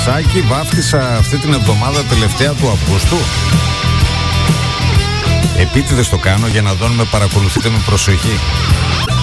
Σάκη βάφτισα αυτή την εβδομάδα τελευταία του Αυγούστου. Επίτηδες το κάνω για να δω αν με παρακολουθείτε με προσοχή.